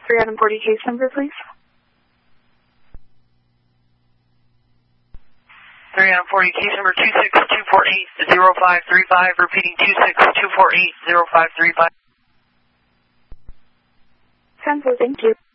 3 item 40 case number, please. 3 item 40 case number 26248-0535, repeating 26248-0535. Sounds good, thank you.